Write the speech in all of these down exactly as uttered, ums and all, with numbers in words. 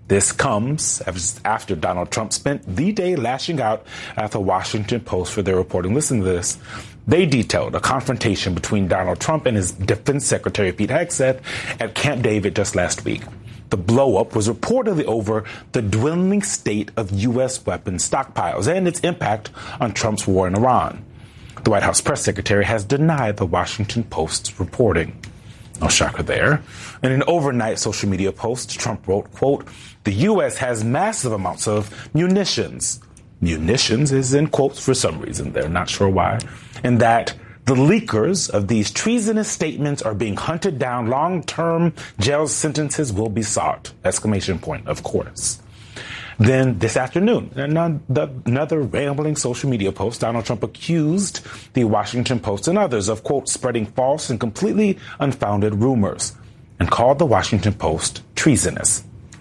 This comes after Donald Trump spent the day lashing out at the Washington Post for their reporting. Listen to this. They detailed a confrontation between Donald Trump and his Defense Secretary Pete Hegseth at Camp David just last week. The blow-up was reportedly over the dwindling state of U S weapons stockpiles and its impact on Trump's war in Iran. The White House press secretary has denied the Washington Post's reporting. No shocker there. In an overnight social media post, Trump wrote, quote, "The U S has massive amounts of munitions." Munitions is in quotes for some reason. They're not sure why. And that the leakers of these treasonous statements are being hunted down. Long-term jail sentences will be sought. Exclamation point, of course. Then this afternoon, another rambling social media post, Donald Trump accused the Washington Post and others of, quote, spreading false and completely unfounded rumors and called the Washington Post treasonous.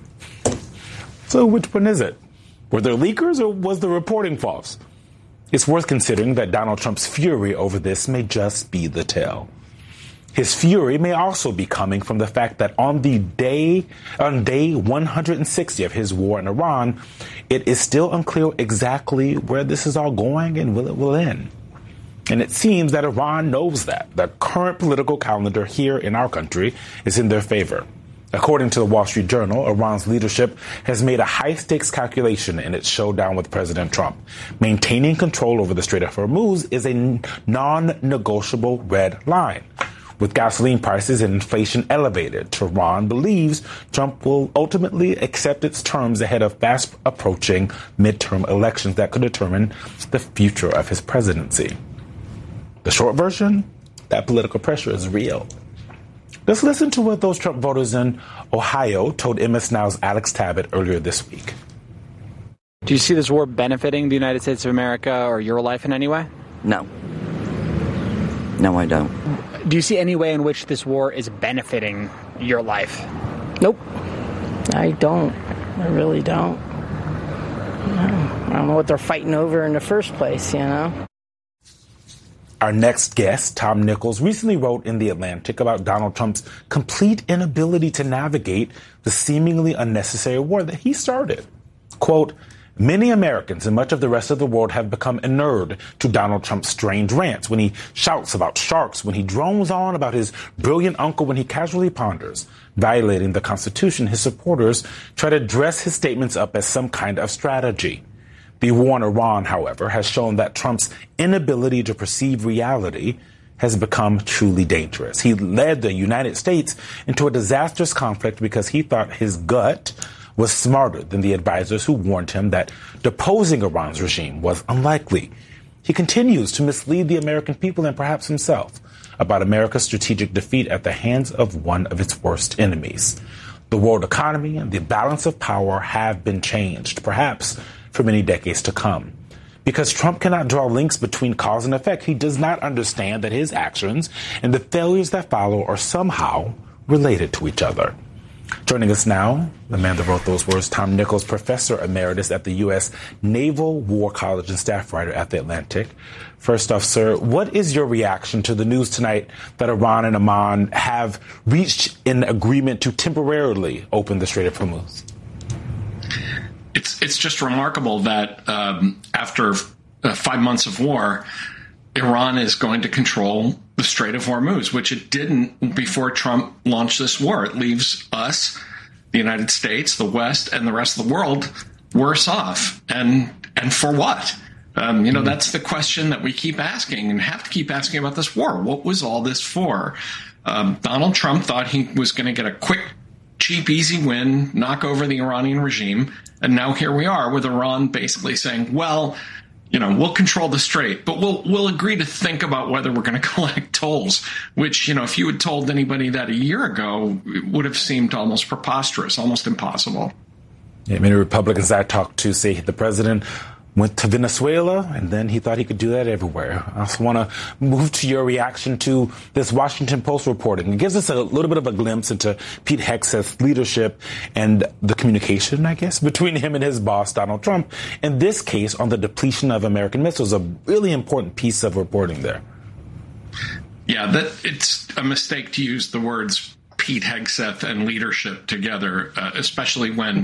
So which one is it? Were there leakers or was the reporting false? It's worth considering that Donald Trump's fury over this may just be the tale. His fury may also be coming from the fact that on the day, on day one hundred sixty of his war in Iran, it is still unclear exactly where this is all going and will it will end. And it seems that Iran knows that. The current political calendar here in our country is in their favor. According to the Wall Street Journal, Iran's leadership has made a high-stakes calculation in its showdown with President Trump. Maintaining control over the Strait of Hormuz is a non-negotiable red line. With gasoline prices and inflation elevated, Tehran believes Trump will ultimately accept its terms ahead of fast-approaching midterm elections that could determine the future of his presidency. The short version? That political pressure is real. Let's listen to what those Trump voters in Ohio told M S Now's Alex Tabbitt earlier this week. Do you see this war benefiting the United States of America or your life in any way? No. No, I don't. Do you see any way in which this war is benefiting your life? Nope. I don't. I really don't. I don't know what they're fighting over in the first place, you know? Our next guest, Tom Nichols, recently wrote in The Atlantic about Donald Trump's complete inability to navigate the seemingly unnecessary war that he started. Quote, "Many Americans and much of the rest of the world have become inured to Donald Trump's strange rants when he shouts about sharks, when he drones on about his brilliant uncle, when he casually ponders, violating the Constitution. His supporters try to dress his statements up as some kind of strategy. The war in Iran, however, has shown that Trump's inability to perceive reality has become truly dangerous. He led the United States into a disastrous conflict because he thought his gut was smarter than the advisors who warned him that deposing Iran's regime was unlikely. He continues to mislead the American people and perhaps himself about America's strategic defeat at the hands of one of its worst enemies. The world economy and the balance of power have been changed, perhaps for many decades to come. Because Trump cannot draw links between cause and effect, he does not understand that his actions and the failures that follow are somehow related to each other." Joining us now, the man that wrote those words, Tom Nichols, Professor Emeritus at the U S Naval War College and staff writer at The Atlantic. First off, sir, what is your reaction to the news tonight that Iran and Oman have reached an agreement to temporarily open the Strait of Hormuz? It's it's just remarkable that um, after uh, five months of war, Iran is going to control the Strait of Hormuz, which it didn't before Trump launched this war. It leaves us, the United States, the West, and the rest of the world worse off. And and for what? Um, you know, mm-hmm. That's the question that we keep asking and have to keep asking about this war. What was all this for? Um, Donald Trump thought he was going to get a quick, cheap, easy win, knock over the Iranian regime. And now here we are with Iran basically saying, well, you know, we'll control the strait, but we'll we'll agree to think about whether we're going to collect tolls, which, you know, if you had told anybody that a year ago, it would have seemed almost preposterous, almost impossible. Yeah, many Republicans I talked to say the president went to Venezuela, and then he thought he could do that everywhere. I also want to move to your reaction to this Washington Post reporting. It gives us a little bit of a glimpse into Pete Hegseth's leadership and the communication, I guess, between him and his boss, Donald Trump. In this case, on the depletion of American missiles, a really important piece of reporting there. Yeah, that it's a mistake to use the words Pete Hegseth and leadership together, uh, especially when